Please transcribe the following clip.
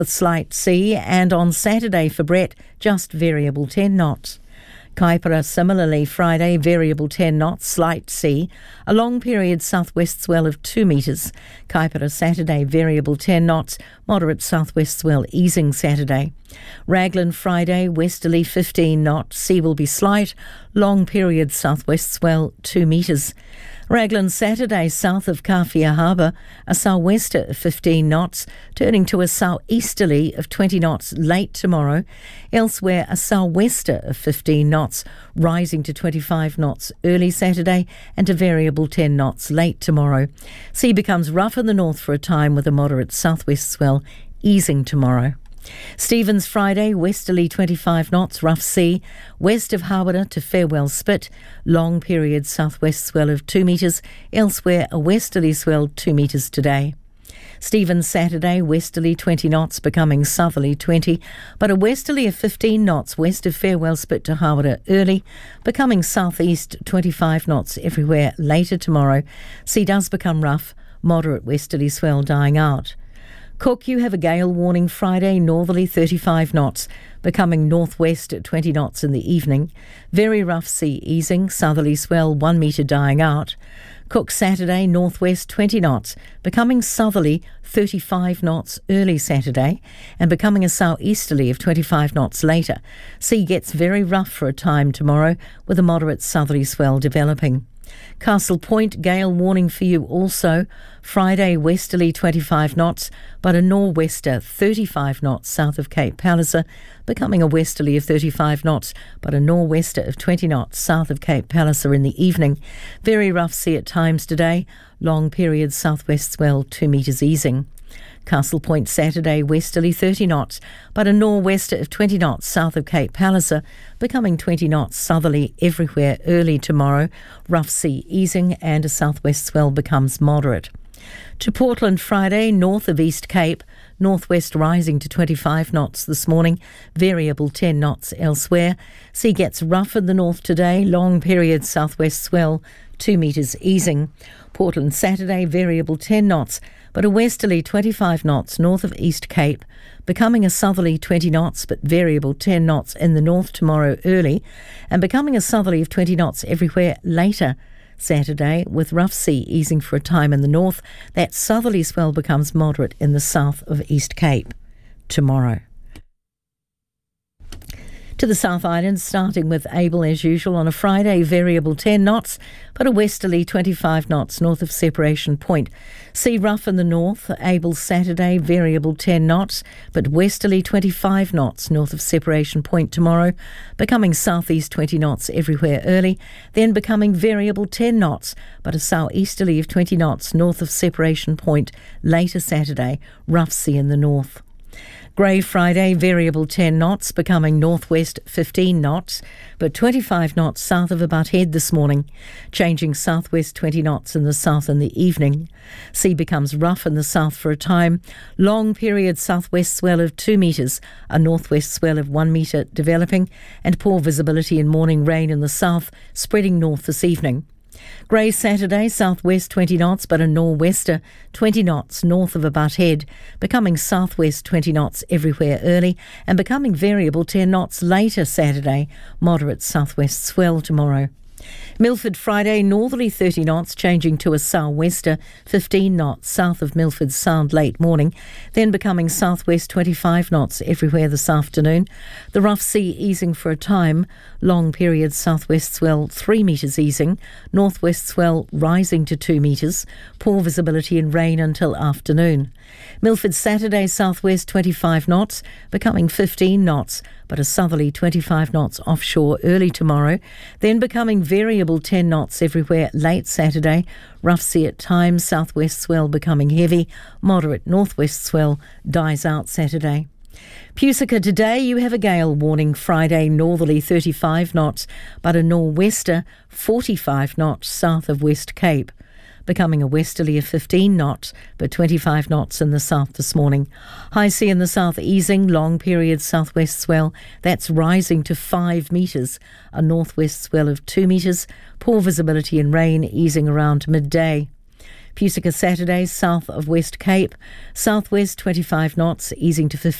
with slight sea, and on Saturday for Brett, just variable 10 knots. Kaipara similarly Friday, variable 10 knots, slight sea, a long period southwest swell of 2 metres. Kaipara Saturday, variable 10 knots, moderate southwest swell easing Saturday. Raglan Friday, westerly 15 knots, sea will be slight, long period southwest swell 2 metres. Raglan Saturday, south of Kawhia Harbour, a sou'wester of 15 knots, turning to a sou'easterly of 20 knots late tomorrow. Elsewhere, a sou'wester of 15 knots, rising to 25 knots early Saturday and a variable 10 knots late tomorrow. Sea becomes rough in the north for a time with a moderate southwest swell easing tomorrow. Stevens Friday, westerly 25 knots, rough sea, west of Hawera to Farewell Spit, long period southwest swell of 2 metres, elsewhere a westerly swell 2 metres today. Stevens Saturday, westerly 20 knots, becoming southerly 20, but a westerly of 15 knots west of Farewell Spit to Hawera early, becoming southeast 25 knots everywhere later tomorrow. Sea does become rough, moderate westerly swell dying out. Cook, you have a gale warning Friday, northerly 35 knots, becoming northwest at 20 knots in the evening. Very rough sea easing, southerly swell 1 metre dying out. Cook Saturday, northwest 20 knots, becoming southerly 35 knots early Saturday and becoming a sou'easterly of 25 knots later. Sea gets very rough for a time tomorrow with a moderate southerly swell developing. Castle Point, gale warning for you also. Friday, westerly 25 knots, but a nor'wester 35 knots south of Cape Palliser, becoming a westerly of 35 knots, but a nor'wester of 20 knots south of Cape Palliser in the evening. Very rough sea at times today, long period southwest swell 2 metres easing. Castle Point Saturday, westerly 30 knots, but a nor'wester of 20 knots south of Cape Palliser, becoming 20 knots southerly everywhere early tomorrow. Rough sea easing and a southwest swell becomes moderate. To Portland Friday, north of East Cape, northwest rising to 25 knots this morning, variable 10 knots elsewhere. Sea gets rough in the north today, long period southwest swell 2 metres easing. Portland Saturday, variable 10 knots, but a westerly 25 knots north of East Cape, becoming a southerly 20 knots but variable 10 knots in the north tomorrow early, and becoming a southerly of 20 knots everywhere later Saturday, with rough sea easing for a time in the north. That southerly swell becomes moderate in the south of East Cape tomorrow. To the South Island, starting with Able as usual on a Friday, variable 10 knots, but a westerly 25 knots north of Separation Point. Sea rough in the north. Able Saturday, variable 10 knots, but westerly 25 knots north of Separation Point tomorrow, becoming southeast 20 knots everywhere early, then becoming variable 10 knots, but a southeasterly of 20 knots north of Separation Point later Saturday, rough sea in the north. Grey Friday, variable 10 knots, becoming northwest 15 knots, but 25 knots south of Abut Head this morning, changing southwest 20 knots in the south in the evening. Sea becomes rough in the south for a time, long period southwest swell of 2 metres, a northwest swell of 1 metre developing, and poor visibility and morning rain in the south, spreading north this evening. Grey Saturday, southwest 20 knots, but a nor'wester 20 knots north of Abut Head, becoming southwest 20 knots everywhere early and becoming variable 10 knots later Saturday, moderate southwest swell tomorrow. Milford Friday, northerly 30 knots, changing to a sou'wester 15 knots south of Milford Sound late morning, then becoming southwest 25 knots everywhere this afternoon. The rough sea easing for a time, long period southwest swell 3 metres easing, northwest swell rising to 2 metres, poor visibility and rain until afternoon. Milford Saturday, southwest 25 knots, becoming 15 knots, but a southerly 25 knots offshore early tomorrow, then becoming variable 10 knots everywhere late Saturday, rough sea at times, southwest swell becoming heavy, moderate northwest swell dies out Saturday. Pusica today, you have a gale warning Friday, northerly 35 knots, but a nor'wester 45 knots south of West Cape, becoming a westerly of 15 knots, but 25 knots in the south this morning. High sea in the south easing, long period southwest swell, that's rising to 5 metres, a northwest swell of 2 metres, poor visibility and rain easing around midday. Pusica Saturdays south of West Cape. Southwest 25 knots, easing to 15.